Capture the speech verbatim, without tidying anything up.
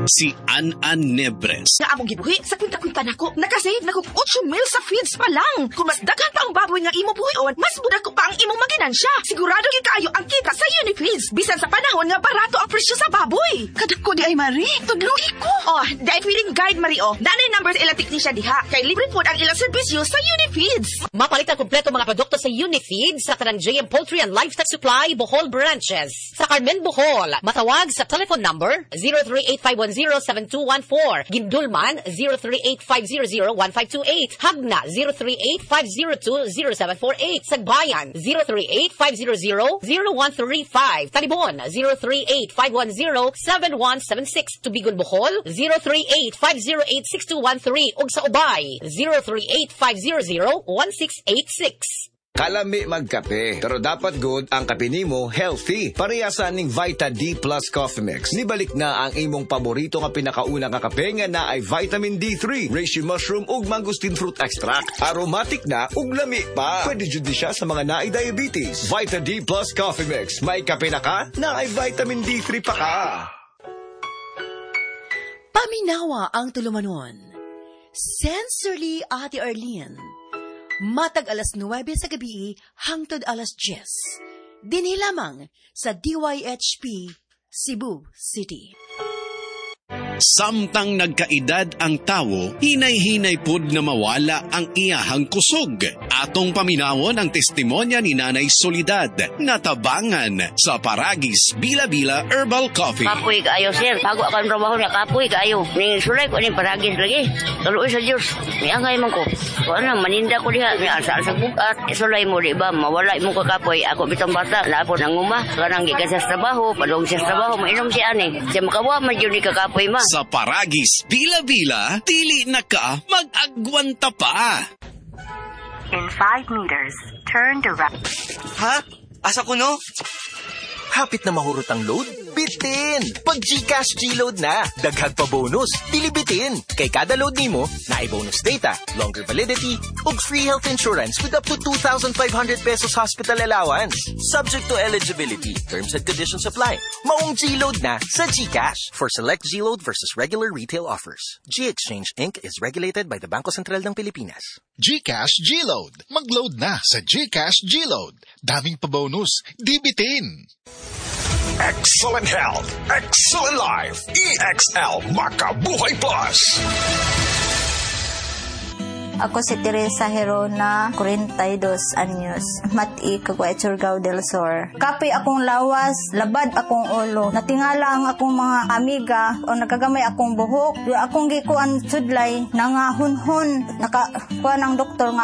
si An-An Nebres. Nga among gibuhi, sa kwinta-kwinta nako, nakasave na ko eight mil sa feeds pa lang. Kung mas daghan pa ang baboy nga imo buhion, mas budak ko pa ang imong maginansya. Sigurado gyud kaayo ang kita sa Unifeeds. Bisan sa panahon nga barato ang presyo sa baboy. Kadako di ay Mari, tudluhi ko. Oh, dahil feeding guide Mario. Nanay numbers ilang teknisya diha. Kay libre po ang ilang serbisyo sa Unifeeds. Mapalit ang kumpleto mga produkto sa Unifeeds sa tanang J M Poultry and Livestock Supply, Bohol branches. Sa Carmen, Bohol, matawag sa telephone number zero three eight five one zero seven two one four. Gindulman, zero three eight five zero zero one five two eight. Hagna, zero three eight five zero two zero seven four eight. Sagbayan, zero three eight five zero zero zero one three five. Talibon, zero three eight five one zero seven one seven six. Tubigon, Bohol, zero three eight five zero eight six two one three. Ug sa Ubay, zero three eight five zero zero one six eight six. Kalami magkape, pero dapat good ang kape nimo healthy. Parehasan ning Vita D Plus Coffee Mix. Nibalik na ang imong paborito nga pinakauna nga kape nga na ay vitamin D three, reishi mushroom ug mangosteen fruit extract. Aromatic na ug lami pa. Pwede jud siya sa mga naay diabetes. Vita D Plus Coffee Mix. May kape na ka, na ay vitamin D three pa ka. Paminawa ang tulumanon. Sensorily, Ate Arlene. Matag alas nuwebe sa gabi hangtod alas diyes. Dinhi lamang sa D Y H P Cebu City. Samtang nagkaedad ang tawo, hinay-hinay pud na mawala ang iyahang kusog. Atong paminawon ang testimonya ni Nanay Solidad, natabangan sa Paragis Bila-Bila Herbal Coffee. Kapoy kaayo, sir. Bago ako ang trabaho niya, kapoy kaayo. Ning sulay ko ning Paragis lagi. Tuloy sa Diyos. May angay man ko. Kung ano, maninda ko diha. May asa-asa bukat. Sulay mo, di ba? Mawala mo ka kapoy. Ako bitang bata. Naapot ng uma. Kanang gikas sa trabaho. Padong sa trabaho. Mainom si Ani. Siya makawa, madyo ni ka kapoy ma. Sa Paragis Bila-Bila, dili na ka mag-agwanta pa. In five meters, turn to right. Ha? Asa ko no? Hapit na mahurot ang load? Bitin! Pag GCash G-Load na, daghag pa bonus, dili bitin. Kay kada load nimo, naay bonus data, longer validity, ug free health insurance with up to two thousand five hundred pesos hospital allowance. Subject to eligibility, terms and conditions apply. Maong G-Load na sa GCash. For select G-Load versus regular retail offers. G-Exchange Incorporated is regulated by the Bangko Sentral ng Pilipinas. GCash G-Load. Mag-load na sa GCash G-Load. Daming pa bonus, di bitin. Excellent health, excellent life. E X L Makabuhay Plus. Ako si Teresa Herona, forty-two anyos, mati kagwa Surigao del Sur. Kapoy akong lawas, labad akong ulo. Natingala ang akong mga amiga o nagagamay akong buhok. Akong gikuan sudlay, nangahunhon, nakakuha ng doktor nga